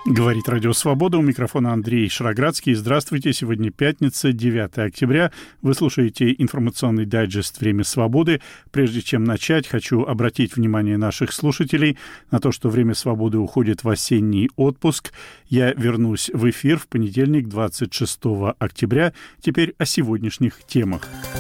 Говорит Радио Свобода, у микрофона Андрей Шароградский. Здравствуйте, сегодня пятница, 9 октября. Вы слушаете информационный дайджест «Время свободы». Прежде чем начать, хочу обратить внимание наших слушателей на то, что «Время свободы» уходит в осенний отпуск. Я вернусь в эфир в понедельник, 26 октября. Теперь о сегодняшних темах.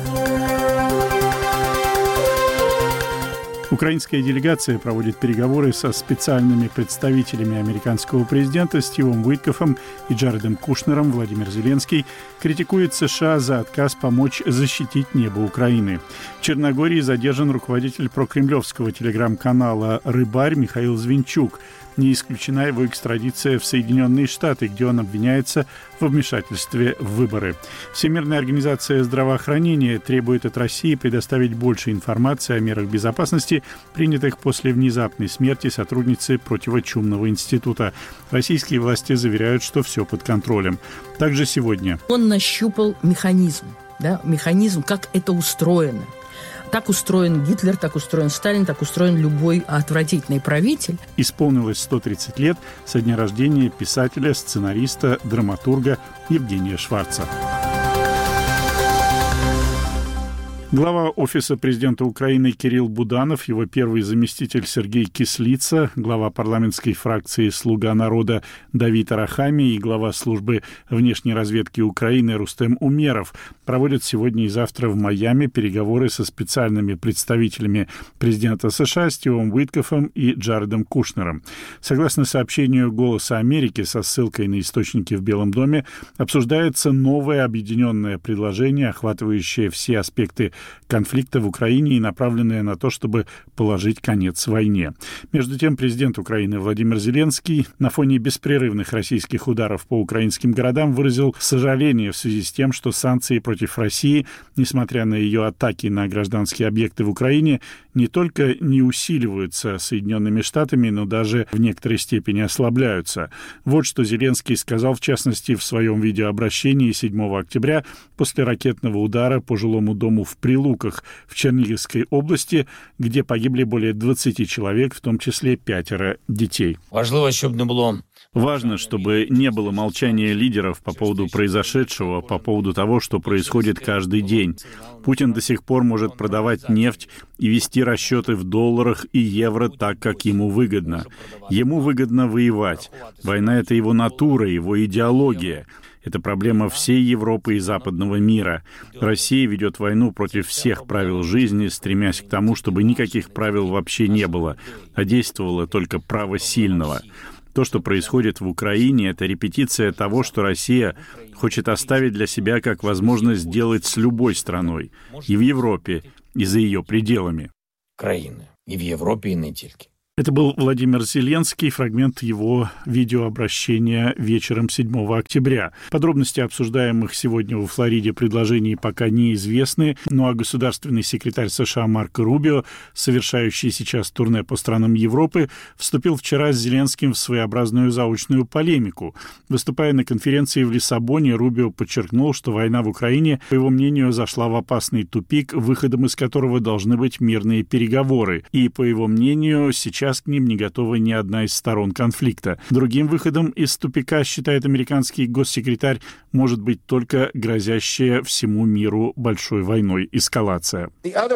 Украинская делегация проводит переговоры со специальными представителями американского президента Стивом Уиткофом и Джаредом Кушнером. Владимир Зеленский критикует США за отказ помочь защитить небо Украины. В Черногории задержан руководитель прокремлевского телеграм-канала «Рыбарь» Михаил Звинчук. Не исключена его экстрадиция в Соединенные Штаты, где он обвиняется во вмешательстве в выборы. Всемирная организация здравоохранения требует от России предоставить больше информации о мерах безопасности, принятых после внезапной смерти сотрудницы противочумного института. Российские власти заверяют, что все под контролем. Также сегодня он нащупал механизм, как это устроено. Так устроен Гитлер, так устроен Сталин, так устроен любой отвратительный правитель. Исполнилось 130 лет со дня рождения писателя, сценариста, драматурга Евгения Шварца. Глава Офиса президента Украины Кирилл Буданов, его первый заместитель Сергей Кислица, глава парламентской фракции «Слуга народа» Давид Арахамий и глава службы внешней разведки Украины Рустем Умеров проводят сегодня и завтра в Майами переговоры со специальными представителями президента США Стивом Уиткофом и Джаредом Кушнером. Согласно сообщению «Голоса Америки» со ссылкой на источники в Белом доме, обсуждается новое объединенное предложение, охватывающее все аспекты конфликта в Украине и направленное на то, чтобы положить конец войне. Между тем, президент Украины Владимир Зеленский на фоне беспрерывных российских ударов по украинским городам выразил сожаление в связи с тем, что санкции против России, несмотря на ее атаки на гражданские объекты в Украине, не только не усиливаются Соединенными Штатами, но даже в некоторой степени ослабляются. Вот что Зеленский сказал, в частности, в своем видеообращении 7 октября после ракетного удара по жилому дому в Прилуках в Черниговской области, где погибли более 20 человек, в том числе 5 детей. Важно, чтобы не было молчания лидеров по поводу произошедшего, по поводу того, что происходит каждый день. Путин до сих пор может продавать нефть и вести расчеты в долларах и евро так, как ему выгодно. Ему выгодно воевать. Война — это его натура, его идеология. Это проблема всей Европы и западного мира. Россия ведет войну против всех правил жизни, стремясь к тому, чтобы никаких правил вообще не было, а действовало только право сильного. То, что происходит в Украине, это репетиция того, что Россия хочет оставить для себя как возможность сделать с любой страной, и в Европе, и за ее пределами. Краины, и в Европе, и не только. Это был Владимир Зеленский, фрагмент его видеообращения вечером 7 октября. Подробности обсуждаемых сегодня во Флориде предложений пока неизвестны, ну а государственный секретарь США Марко Рубио, совершающий сейчас турне по странам Европы, вступил вчера с Зеленским в своеобразную заочную полемику. Выступая на конференции в Лиссабоне, Рубио подчеркнул, что война в Украине, по его мнению, зашла в опасный тупик, выходом из которого должны быть мирные переговоры. И, по его мнению, сейчас к ним не готова ни одна из сторон конфликта. Другим выходом из тупика, считает американский госсекретарь, может быть только грозящая всему миру большой войной эскалация.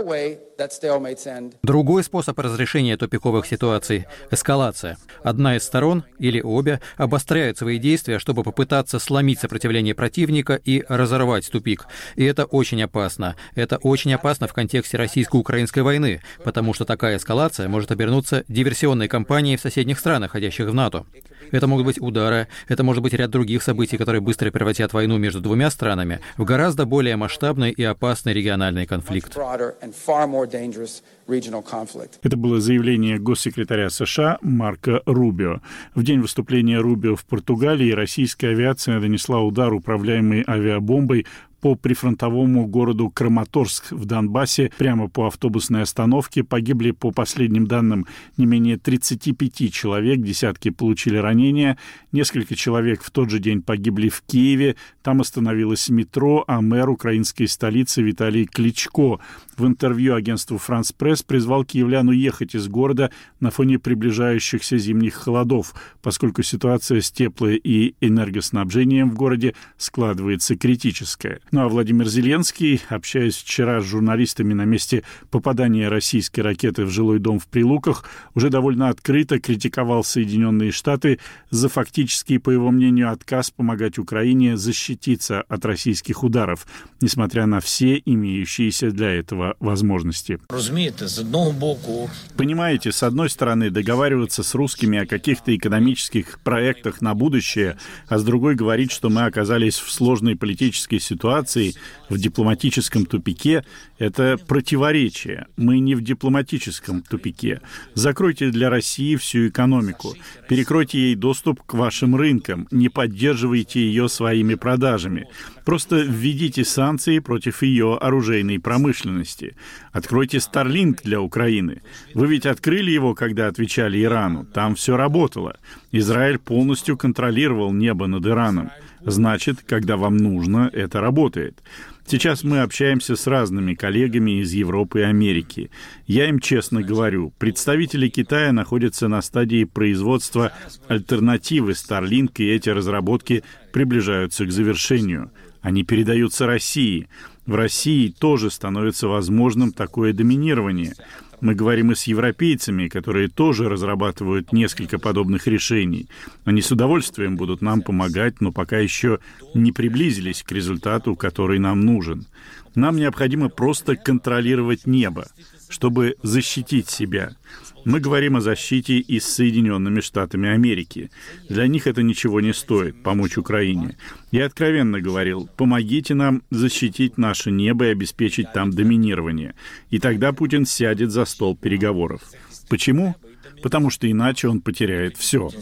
Другой способ разрешения тупиковых ситуаций – эскалация. Одна из сторон, или обе, обостряют свои действия, чтобы попытаться сломить сопротивление противника и разорвать тупик. И это очень опасно. Это очень опасно в контексте российско-украинской войны, потому что такая эскалация может обернуться диверсионной кампанией в соседних странах, входящих в НАТО. Это могут быть удары, это может быть ряд других событий, которые быстро превратят войну между двумя странами в гораздо более масштабный и опасный региональный конфликт. Это было заявление госсекретаря США Марко Рубио. В день выступления Рубио в Португалии российская авиация нанесла удар, управляемый авиабомбой, по прифронтовому городу Краматорск в Донбассе, прямо по автобусной остановке. Погибли, по последним данным, не менее 35 человек, десятки получили ранения. Несколько человек в тот же день погибли в Киеве. Там остановилось метро, а мэр украинской столицы Виталий Кличко в интервью агентству «Франс Пресс» призвал киевлян уехать из города на фоне приближающихся зимних холодов, поскольку ситуация с тепло- и энергоснабжением в городе складывается критическая. Ну а Владимир Зеленский, общаясь вчера с журналистами на месте попадания российской ракеты в жилой дом в Прилуках, уже довольно открыто критиковал Соединенные Штаты за фактический, по его мнению, отказ помогать Украине защититься от российских ударов, несмотря на все имеющиеся для этого возможности. Понимаете, с одной стороны, договариваться с русскими о каких-то экономических проектах на будущее, а с другой говорить, что мы оказались в сложной политической ситуации, в дипломатическом тупике, это противоречие. Мы не в дипломатическом тупике. Закройте для России всю экономику, перекройте ей доступ к вашим рынкам, не поддерживайте ее своими продажами. Просто введите санкции против ее оружейной промышленности. Откройте Starlink для Украины. Вы ведь открыли его, когда отвечали Ирану. Там все работало. Израиль полностью контролировал небо над Ираном. Значит, когда вам нужно, это работает. Сейчас мы общаемся с разными коллегами из Европы и Америки. Я им честно говорю, представители Китая находятся на стадии производства альтернативы Starlink, и эти разработки приближаются к завершению. Они передаются России. В России тоже становится возможным такое доминирование. Мы говорим и с европейцами, которые тоже разрабатывают несколько подобных решений. Они с удовольствием будут нам помогать, но пока еще не приблизились к результату, который нам нужен. Нам необходимо просто контролировать небо, чтобы защитить себя. Мы говорим о защите и с Соединенными Штатами Америки. Для них это ничего не стоит, помочь Украине. Я откровенно говорил, помогите нам защитить наше небо и обеспечить там доминирование. И тогда Путин сядет за стол переговоров. Почему? Потому что иначе он потеряет все.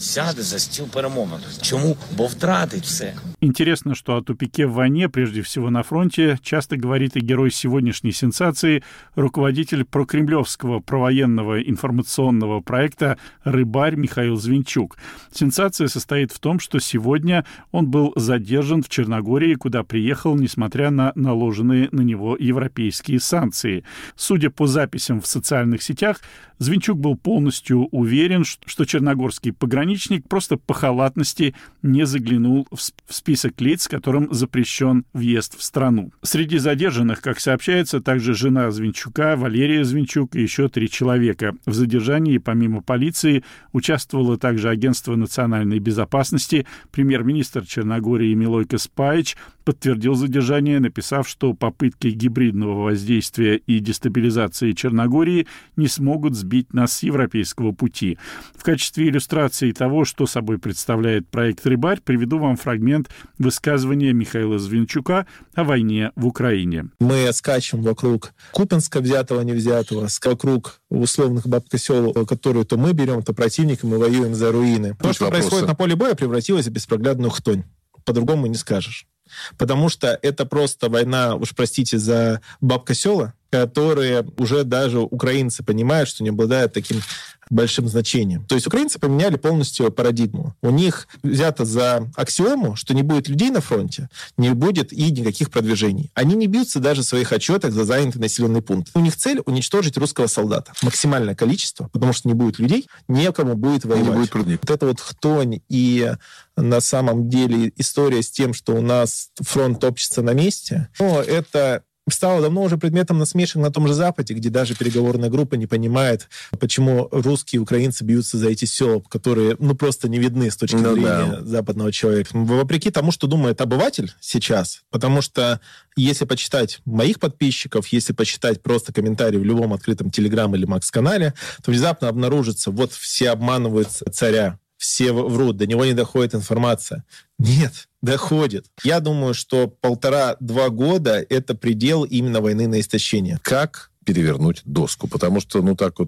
Интересно, что о тупике в войне, прежде всего на фронте, часто говорит и герой сегодняшней сенсации, руководитель прокремлевского провоенного информационного проекта «Рыбарь» Михаил Звинчук. Сенсация состоит в том, что сегодня он был задержан в Черногории, куда приехал, несмотря на наложенные на него европейские санкции. Судя по записям в социальных сетях, Звинчук был полностью уверен, что черногорский пограничник просто по халатности не заглянул в список лиц, которым запрещен въезд в страну. Среди задержанных, как сообщается, также жена Звинчука, Валерия Звинчук и еще 3 человека. В задержании, помимо полиции, участвовало также Агентство национальной безопасности. Премьер-министр Черногории Милойко Спаич подтвердил задержание, написав, что попытки гибридного воздействия и дестабилизации Черногории не смогут сбить нас с европейского пути. В качестве иллюстрации того, что собой представляет проект «Рыбарь», приведу вам фрагмент высказывания Михаила Звинчука о войне в Украине. Мы скачем вокруг Купянска, взятого, не взятого, вокруг условных баб-сел, которые то мы берем, то противник, и мы воюем за руины. То, что происходит на поле боя, превратилось в беспроглядную хтонь. По-другому не скажешь. Потому что это просто война, уж простите за бабка-села, которые уже даже украинцы понимают, что не обладают таким большим значением. То есть украинцы поменяли полностью парадигму. У них взято за аксиому, что не будет людей на фронте, не будет и никаких продвижений. Они не бьются даже в своих отчетах за занятый населенный пункт. У них цель — уничтожить русского солдата. Максимальное количество, потому что не будет людей, некому будет воевать. Вот это вот хтонь и на самом деле история с тем, что у нас фронт топчется на месте, но это стало давно уже предметом насмешек на том же Западе, где даже переговорная группа не понимает, почему русские и украинцы бьются за эти села, которые просто не видны с точки зрения западного человека. Вопреки тому, что думает обыватель сейчас, потому что если почитать моих подписчиков, если почитать просто комментарии в любом открытом Телеграм или Макс-канале, то внезапно обнаружится, вот все обманывают царя, все врут, до него не доходит информация. Нет, доходит. Я думаю, что 1,5-2 года — это предел именно войны на истощение. Как перевернуть доску? Потому что,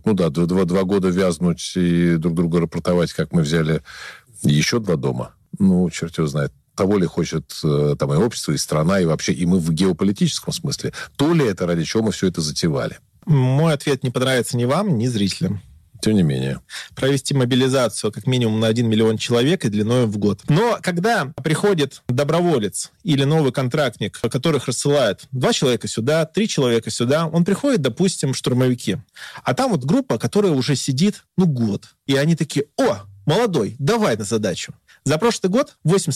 2 года вязнуть и друг друга рапортовать, как мы взяли еще 2 дома, черт его знает. того ли хочет там и общество, и страна, и вообще, и мы в геополитическом смысле, то ли это ради чего мы все это затевали? Мой ответ не понравится ни вам, ни зрителям. Тем не менее. Провести мобилизацию как минимум на 1 миллион человек и длиной в год. Но когда приходит доброволец или новый контрактник, которых рассылают 2 человека сюда, 3 человека сюда, он приходит, допустим, штурмовики. А там вот группа, которая уже сидит, год. И они такие: о, молодой, давай на задачу. За прошлый год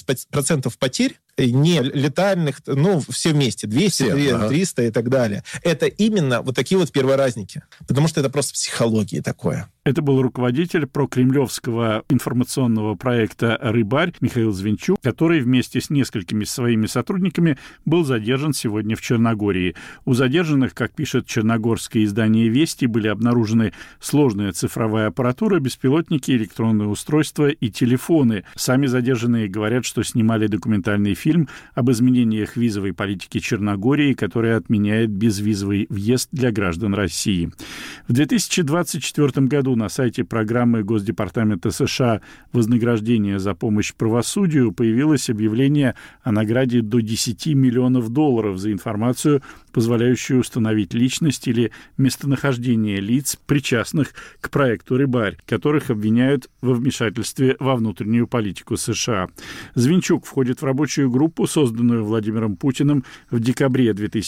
80% потерь не летальных, все вместе, 200, 300 и так далее. Это именно вот такие вот перворазники. Потому что это просто психология такое. Это был руководитель прокремлевского информационного проекта «Рыбарь» Михаил Звинчук, который вместе с несколькими своими сотрудниками был задержан сегодня в Черногории. У задержанных, как пишет черногорское издание «Вести», были обнаружены сложная цифровая аппаратура, беспилотники, электронные устройства и телефоны. Сами задержанные говорят, что снимали документальный фильм об изменениях визовой политики Черногории, которая отменяет безвизовый въезд для граждан России. В 2024 году на сайте программы Госдепартамента США «Вознаграждение за помощь правосудию» появилось объявление о награде до $10 миллионов за информацию, позволяющую установить личность или местонахождение лиц, причастных к проекту «Рыбарь», которых обвиняют во вмешательстве во внутреннюю политику США. Звинчук входит в рабочую группу, созданную Владимиром Путиным в декабре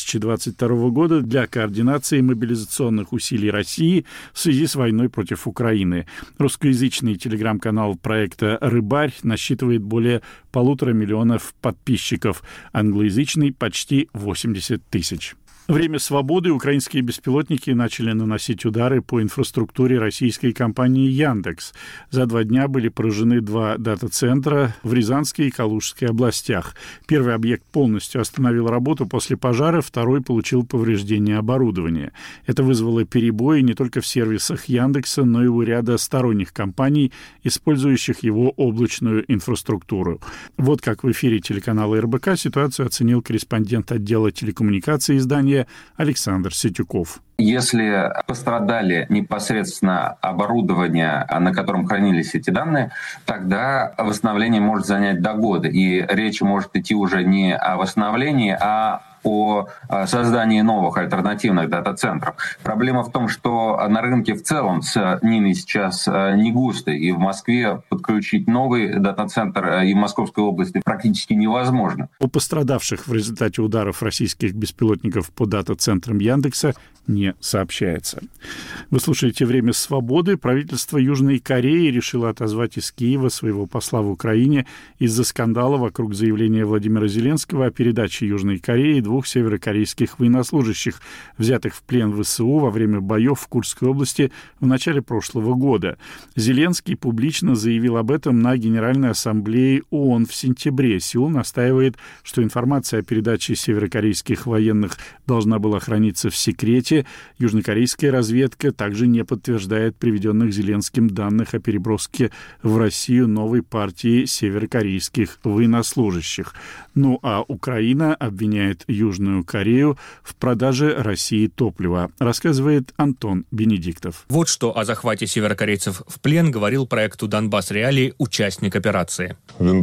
2022 года для координации мобилизационных усилий России в связи с войной против Украины. Русскоязычный телеграм-канал проекта «Рыбарь» насчитывает более 1,5 миллиона подписчиков, англоязычный — почти 80 тысяч. Время свободы украинские беспилотники начали наносить удары по инфраструктуре российской компании «Яндекс». За 2 дня были поражены 2 дата-центра в Рязанской и Калужской областях. Первый объект полностью остановил работу после пожара, второй получил повреждения оборудования. Это вызвало перебои не только в сервисах «Яндекса», но и у ряда сторонних компаний, использующих его облачную инфраструктуру. Вот как в эфире телеканала РБК ситуацию оценил корреспондент отдела телекоммуникаций издания Александр Сетюков. Если пострадали непосредственно оборудование, на котором хранились эти данные, тогда восстановление может занять до года. И речь может идти уже не о восстановлении, а о создании новых альтернативных дата-центров. Проблема в том, что на рынке в целом с ними сейчас не густо, и в Москве подключить новый дата-центр и в Московской области практически невозможно. О пострадавших в результате ударов российских беспилотников по дата-центрам Яндекса не сообщается. Вы слушаете «Время свободы». Правительство Южной Кореи решило отозвать из Киева своего посла в Украине из-за скандала вокруг заявления Владимира Зеленского о передаче Южной Кореи 2 северокорейских военнослужащих, взятых в плен в ВСУ во время боев в Курской области в начале прошлого года. Зеленский публично заявил об этом на Генеральной ассамблее ООН в сентябре. Сеул настаивает, что информация о передаче северокорейских военных должна была храниться в секрете. Южнокорейская разведка также не подтверждает приведенных Зеленским данных о переброске в Россию новой партии северокорейских военнослужащих. Ну а Украина обвиняет Южную Корею в продаже России топлива, рассказывает Антон Бенедиктов. Вот что о захвате северокорейцев в плен говорил проекту «Донбасс Реалии» участник операции. Он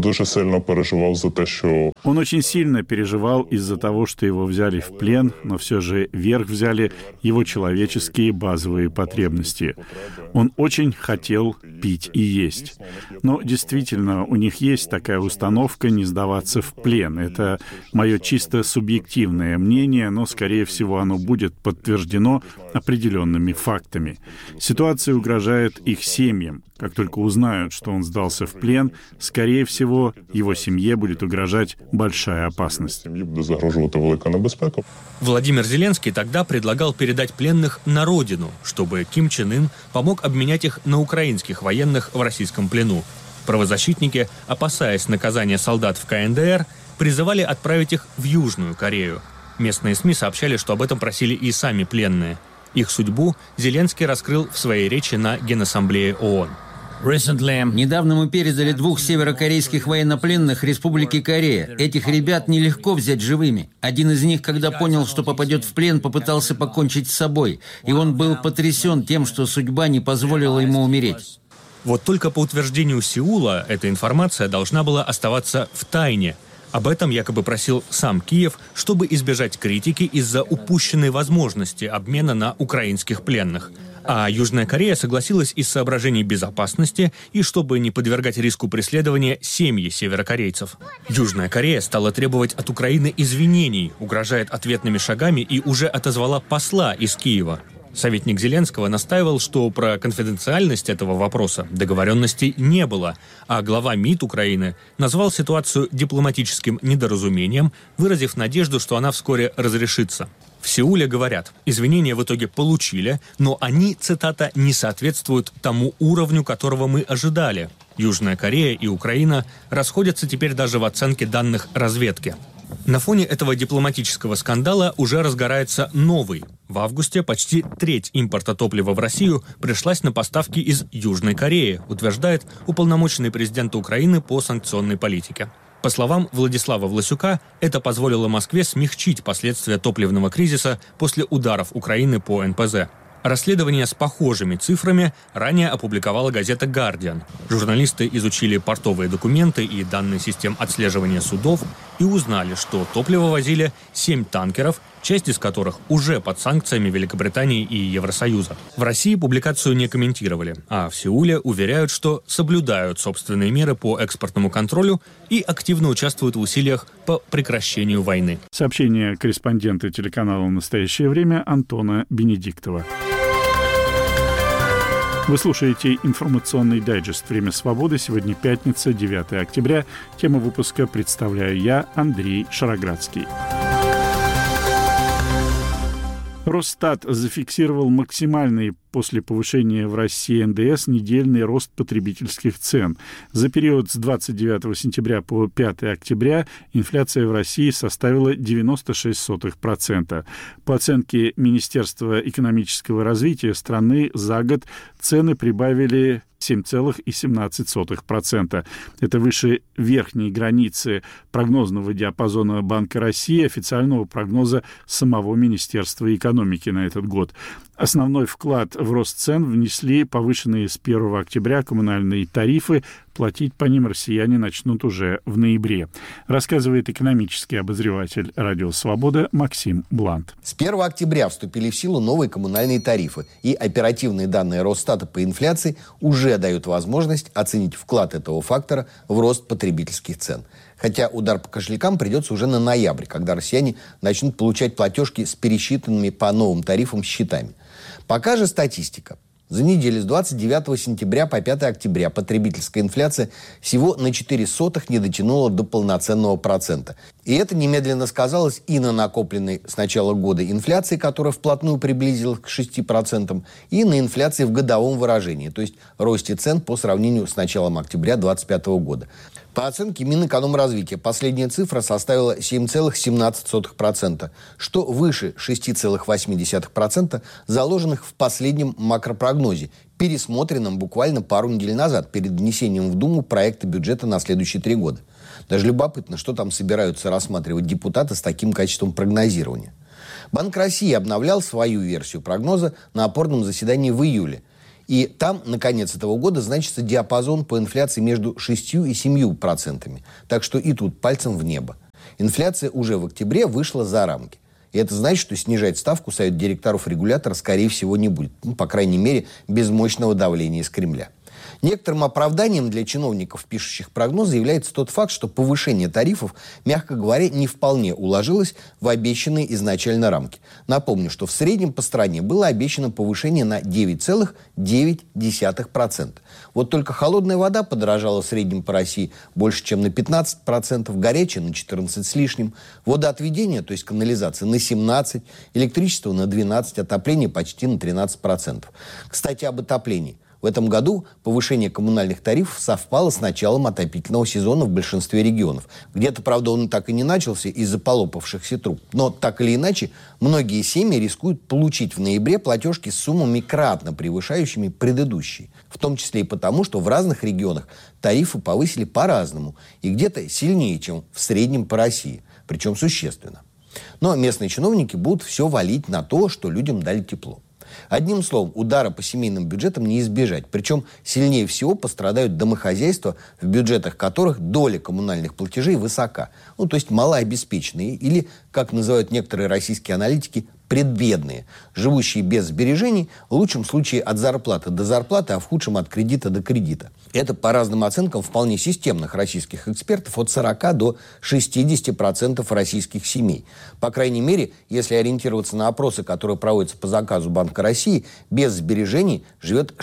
очень сильно переживал из-за того, что его взяли в плен, но все же верх взяли его человеческие базовые потребности. Он очень хотел пить и есть. Но действительно, у них есть такая установка не сдаваться в плен. Это мое чисто субъективное мнение, но, скорее всего, оно будет подтверждено определенными фактами. Ситуация угрожает их семьям. Как только узнают, что он сдался в плен, скорее всего, его семье будет угрожать большая опасность. Владимир Зеленский тогда предлагал передать пленных на родину, чтобы Ким Чен Ын помог обменять их на украинских военных в российском плену. Правозащитники, опасаясь наказания солдат в КНДР, призывали отправить их в Южную Корею. Местные СМИ сообщали, что об этом просили и сами пленные. Их судьбу Зеленский раскрыл в своей речи на Генассамблее ООН. Недавно мы передали 2 северокорейских военнопленных Республике Корея. Этих ребят нелегко взять живыми. Один из них, когда понял, что попадет в плен, попытался покончить с собой. И он был потрясен тем, что судьба не позволила ему умереть. Вот только по утверждению Сеула эта информация должна была оставаться в тайне. Об этом якобы просил сам Киев, чтобы избежать критики из-за упущенной возможности обмена на украинских пленных. А Южная Корея согласилась из соображений безопасности и чтобы не подвергать риску преследования семьи северокорейцев. Южная Корея стала требовать от Украины извинений, угрожает ответными шагами и уже отозвала посла из Киева. Советник Зеленского настаивал, что про конфиденциальность этого вопроса договоренностей не было, а глава МИД Украины назвал ситуацию дипломатическим недоразумением, выразив надежду, что она вскоре разрешится. В Сеуле говорят, извинения в итоге получили, но они, цитата, «не соответствуют тому уровню, которого мы ожидали». Южная Корея и Украина расходятся теперь даже в оценке данных разведки. На фоне этого дипломатического скандала уже разгорается новый. В августе почти треть импорта топлива в Россию пришлась на поставки из Южной Кореи, утверждает уполномоченный президента Украины по санкционной политике. По словам Владислава Власюка, это позволило Москве смягчить последствия топливного кризиса после ударов Украины по НПЗ. Расследование с похожими цифрами ранее опубликовала газета «Гардиан». Журналисты изучили портовые документы и данные систем отслеживания судов и узнали, что топливо возили 7 танкеров, часть из которых уже под санкциями Великобритании и Евросоюза. В России публикацию не комментировали, а в Сеуле уверяют, что соблюдают собственные меры по экспортному контролю и активно участвуют в усилиях по прекращению войны. Сообщение корреспондента телеканала «Настоящее время» Антона Бенедиктова. Вы слушаете информационный дайджест «Время свободы». Сегодня пятница, 9 октября. Тему выпуска представляю я, Андрей Шароградский. Росстат зафиксировал максимальный после повышения в России НДС недельный рост потребительских цен. За период с 29 сентября по 5 октября инфляция в России составила 0,96%. По оценке Министерства экономического развития страны за год цены прибавили 7,17%. Это выше верхней границы прогнозного диапазона Банка России, официального прогноза самого Министерства экономики на этот год. Основной вклад в рост цен внесли повышенные с 1 октября коммунальные тарифы. Платить по ним россияне начнут уже в ноябре, рассказывает экономический обозреватель «Радио Свобода» Максим Блант. С 1 октября вступили в силу новые коммунальные тарифы, и оперативные данные Росстата по инфляции уже дают возможность оценить вклад этого фактора в рост потребительских цен. Хотя удар по кошелькам придется уже на ноябрь, когда россияне начнут получать платежки с пересчитанными по новым тарифам счетами. Пока же статистика. За неделю с 29 сентября по 5 октября потребительская инфляция всего на 0,04 не дотянула до полноценного процента. И это немедленно сказалось и на накопленной с начала года инфляции, которая вплотную приблизилась к 6%, и на инфляции в годовом выражении, то есть росте цен по сравнению с началом октября 2025 года. По оценке Минэкономразвития последняя цифра составила 7,17%, что выше 6,8%, заложенных в последнем макропрогнозе, пересмотренном буквально пару недель назад перед внесением в Думу проекта бюджета на следующие 3 года. Даже любопытно, что там собираются рассматривать депутаты с таким качеством прогнозирования. Банк России обновлял свою версию прогноза на опорном заседании в июле. И там, на конец этого года, значится диапазон по инфляции между 6 и 7%. Так что и тут пальцем в небо. Инфляция уже в октябре вышла за рамки. И это значит, что снижать ставку совет директоров регулятора, скорее всего, не будет. По крайней мере, без мощного давления из Кремля. Некоторым оправданием для чиновников, пишущих прогнозы, является тот факт, что повышение тарифов, мягко говоря, не вполне уложилось в обещанные изначально рамки. Напомню, что в среднем по стране было обещано повышение на 9,9%. Вот только холодная вода подорожала в среднем по России больше, чем на 15%, горячая на 14% с лишним, водоотведение, то есть канализация, на 17%, электричество на 12%, отопление почти на 13%. Кстати, об отоплении. В этом году повышение коммунальных тарифов совпало с началом отопительного сезона в большинстве регионов. Где-то, правда, он так и не начался из-за полопавшихся труб. Но так или иначе, многие семьи рискуют получить в ноябре платежки с суммами кратно превышающими предыдущие. В том числе и потому, что в разных регионах тарифы повысили по-разному. И где-то сильнее, чем в среднем по России. Причем существенно. Но местные чиновники будут все валить на то, что людям дали тепло. Одним словом, удара по семейным бюджетам не избежать. Причем сильнее всего пострадают домохозяйства, в бюджетах которых доля коммунальных платежей высока. Ну, то есть малообеспеченные или, как называют некоторые российские аналитики, предбедные, живущие без сбережений, в лучшем случае от зарплаты до зарплаты, а в худшем от кредита до кредита. Это, по разным оценкам вполне системных российских экспертов, от 40 до 60% российских семей. По крайней мере, если ориентироваться на опросы, которые проводятся по заказу Банка России, без сбережений живет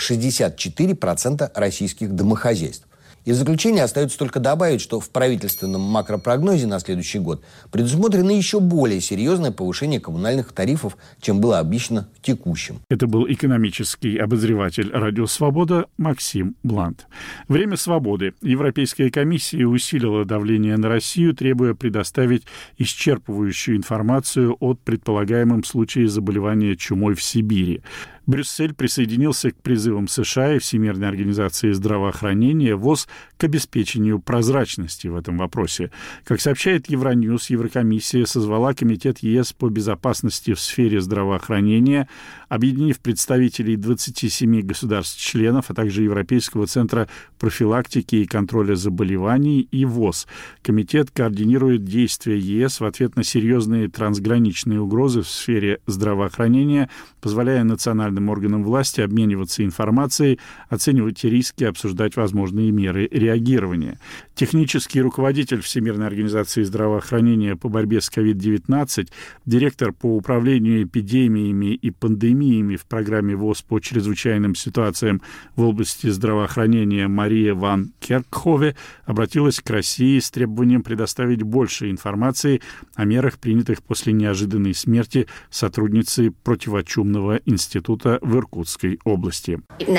64% российских домохозяйств. И в заключение остается только добавить, что в правительственном макропрогнозе на следующий год предусмотрено еще более серьезное повышение коммунальных тарифов, чем было обещано в текущем. Это был экономический обозреватель «Радио Свобода» Максим Блант. Время свободы. Европейская комиссия усилила давление на Россию, требуя предоставить исчерпывающую информацию о предполагаемом случае заболевания чумой в Сибири. Брюссель присоединился к призывам США и Всемирной организации здравоохранения ВОЗ к обеспечению прозрачности в этом вопросе. Как сообщает Евроньюз, Еврокомиссия созвала Комитет ЕС по безопасности в сфере здравоохранения, объединив представителей 27 государств-членов, а также Европейского центра профилактики и контроля заболеваний и ВОЗ. Комитет координирует действия ЕС в ответ на серьезные трансграничные угрозы в сфере здравоохранения, позволяя национальным органам власти обмениваться информацией, оценивать риски, обсуждать возможные меры реагирования. Технический руководитель Всемирной организации здравоохранения по борьбе с COVID-19, директор по управлению эпидемиями и пандемиями в программе ВОЗ по чрезвычайным ситуациям в области здравоохранения Мария ван Керкхове обратилась к России с требованием предоставить больше информации о мерах, принятых после неожиданной смерти сотрудницы противочумного института в Иркутской области.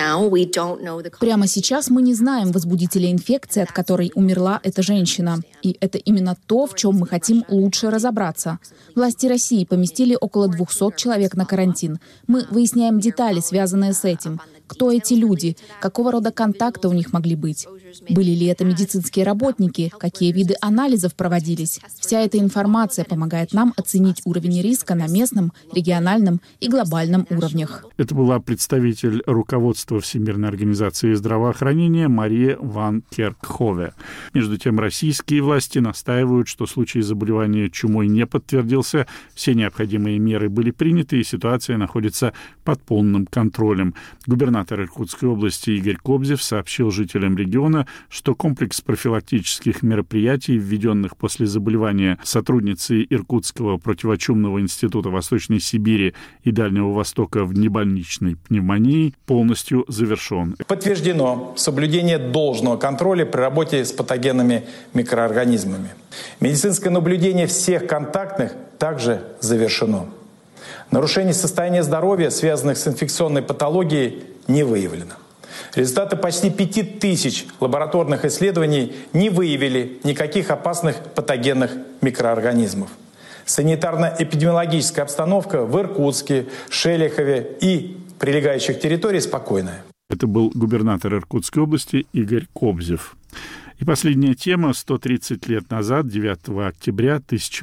Прямо сейчас мы не знаем возбудителя инфекции, от которой умерла эта женщина. И это именно то, в чем мы хотим лучше разобраться. Власти России поместили около 200 человек на карантин. Мы выясняем детали, связанные с этим. Кто эти люди? Какого рода контакты у них могли быть? Были ли это медицинские работники? Какие виды анализов проводились? Вся эта информация помогает нам оценить уровень риска на местном, региональном и глобальном уровнях. Это была представитель руководства Всемирной организации здравоохранения Мария ван Керкхове. Между тем, российские власти настаивают, что случай заболевания чумой не подтвердился, все необходимые меры были приняты, и ситуация находится под полным контролем. Губернатор Иркутской области Игорь Кобзев сообщил жителям региона, что комплекс профилактических мероприятий, введенных после заболевания сотрудницы Иркутского противочумного института Восточной Сибири и Дальнего Востока внебольничной пневмонии, полностью завершен. Подтверждено соблюдение должного контроля при работе с патогенными микроорганизмами. Медицинское наблюдение всех контактных также завершено. Нарушений состояния здоровья, связанных с инфекционной патологией, не выявлено. Результаты почти 5000 лабораторных исследований не выявили никаких опасных патогенных микроорганизмов. Санитарно-эпидемиологическая обстановка в Иркутске, Шелихове и прилегающих территориях спокойная. Это был губернатор Иркутской области Игорь Кобзев. И последняя тема. 130 лет назад, 9 октября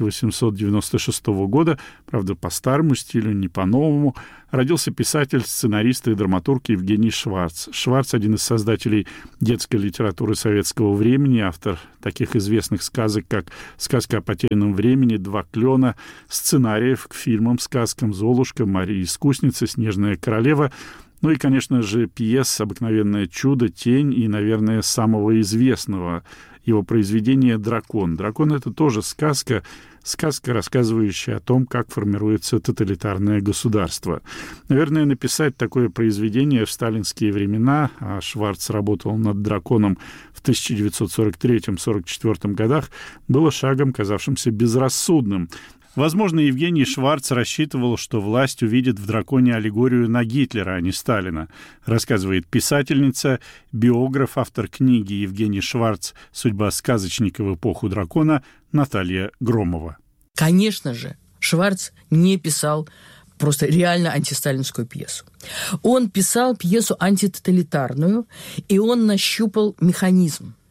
1896 года, правда, по старому стилю, не по-новому, родился писатель, сценарист и драматург Евгений Шварц. Шварц — один из создателей детской литературы советского времени, автор таких известных сказок, как «Сказка о потерянном времени», «Два клена», сценариев к фильмам, сказкам «Золушка», «Мария Искусница», «Снежная королева», ну и, конечно же, пьес «Обыкновенное чудо», «Тень» и, наверное, самого известного его произведения «Дракон». «Дракон» — это тоже сказка, рассказывающая о том, как формируется тоталитарное государство. Наверное, написать такое произведение в сталинские времена, а Шварц работал над «Драконом» в 1943-1944 годах, было шагом, казавшимся безрассудным. Возможно, Евгений Шварц рассчитывал, что власть увидит в «Драконе» аллегорию на Гитлера, а не Сталина, рассказывает писательница, биограф, автор книги Евгений Шварц «Судьба сказочника в эпоху дракона» Наталья Громова. Конечно же, Шварц не писал просто реально антисталинскую пьесу. Он писал пьесу антитоталитарную, и он нащупал механизм.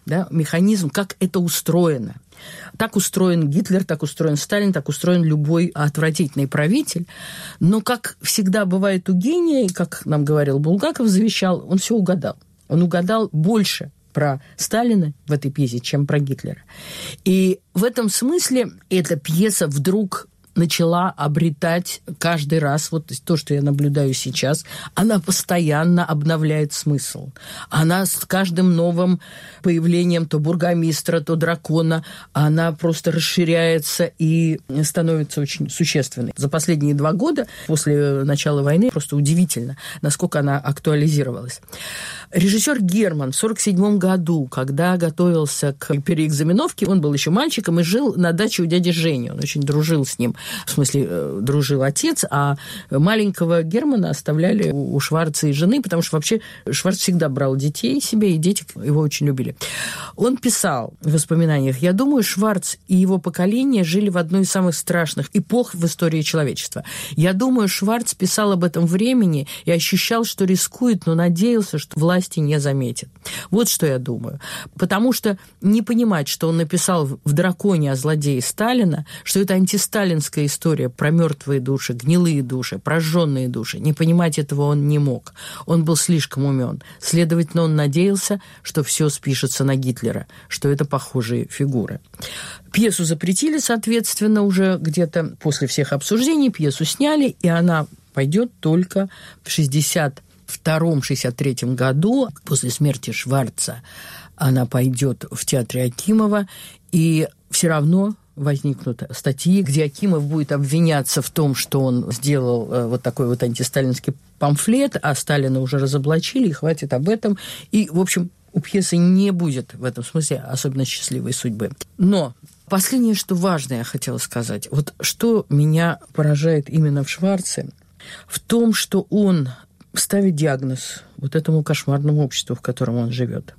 да, механизм, как это устроено. Так устроен Гитлер, так устроен Сталин, так устроен любой отвратительный правитель. Но, как всегда бывает у гения, и как нам говорил Булгаков, завещал, он все угадал. Он угадал больше про Сталина в этой пьесе, чем про Гитлера. И в этом смысле эта пьеса вдруг начала обретать каждый раз, вот то, что я наблюдаю сейчас, она постоянно обновляет смысл. Она с каждым новым появлением то бургомистра, то дракона, она просто расширяется и становится очень существенной. За последние 2 года, после начала войны, просто удивительно, насколько она актуализировалась. Режиссер Герман в 1947 году, когда готовился к переэкзаменовке, он был еще мальчиком и жил на даче у дяди Жени. Он очень дружил с ним. В смысле, дружил отец, а маленького Германа оставляли у Шварца и жены, потому что вообще Шварц всегда брал детей себе, и дети его очень любили. Он писал в воспоминаниях: «Я думаю, Шварц и его поколение жили в одной из самых страшных эпох в истории человечества. Я думаю, Шварц писал об этом времени и ощущал, что рискует, но надеялся, что власти не заметят». Вот что я думаю. Потому что не понимать, что он написал в «Драконе» о злодее Сталина, что это антисталинская история про мертвые души, гнилые души, прожженные души. Не понимать этого он не мог. Он был слишком умен. Следовательно, он надеялся, что все спишется на Гитлера, что это похожие фигуры. Пьесу запретили, соответственно, уже где-то после всех обсуждений. Пьесу сняли, и она пойдет только в 1962-1963 году, после смерти Шварца. Она пойдет в театре Акимова, и все равно возникнут статьи, где Акимов будет обвиняться в том, что он сделал вот такой вот антисталинский памфлет, а Сталина уже разоблачили, и хватит об этом. И, в общем, у пьесы не будет в этом смысле особенно счастливой судьбы. Но последнее, что важное я хотела сказать, вот что меня поражает именно в Шварце, в том, что он ставит диагноз вот этому кошмарному обществу, в котором он живет.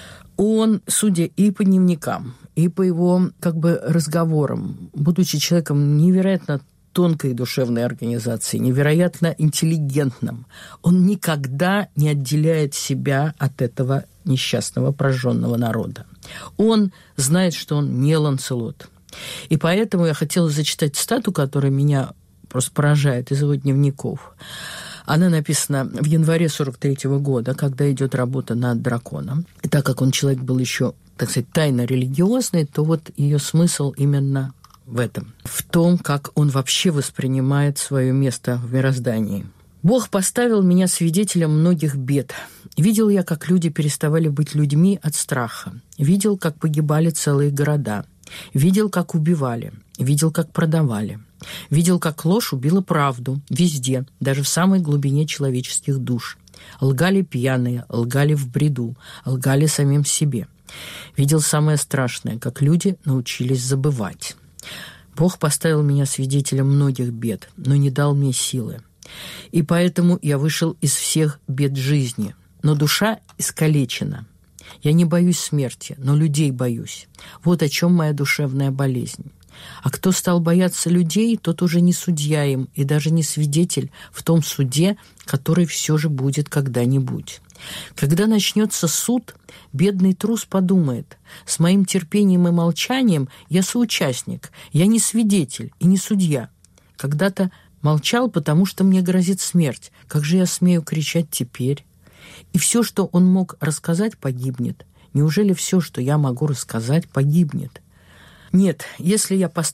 Он, судя и по дневникам, и по его разговорам, будучи человеком невероятно тонкой душевной организации, невероятно интеллигентным, он никогда не отделяет себя от этого несчастного прожженного народа. Он знает, что он не Ланселот. И поэтому я хотела зачитать цитату, которая меня просто поражает из его дневников. Она написана в январе 1943 года, когда идет работа над «Драконом». И так как он человек был еще, так сказать, тайно религиозный, то вот ее смысл именно в этом. В том, как он вообще воспринимает свое место в мироздании. «Бог поставил меня свидетелем многих бед. Видел я, как люди переставали быть людьми от страха. Видел, как погибали целые города. Видел, как убивали. Видел, как продавали. Видел, как ложь убила правду везде, даже в самой глубине человеческих душ. Лгали пьяные, лгали в бреду, лгали самим себе. Видел самое страшное, как люди научились забывать. Бог поставил меня свидетелем многих бед, но не дал мне силы. И поэтому я вышел из всех бед жизни. Но душа искалечена. Я не боюсь смерти, но людей боюсь. Вот о чем моя душевная болезнь. А кто стал бояться людей, тот уже не судья им и даже не свидетель в том суде, который все же будет когда-нибудь. Когда начнется суд, бедный трус подумает: с моим терпением и молчанием я соучастник, я не свидетель и не судья. Когда-то молчал, потому что мне грозит смерть. Как же я смею кричать теперь? И все, что он мог рассказать, погибнет. Неужели все, что я могу рассказать, погибнет? Нет, если я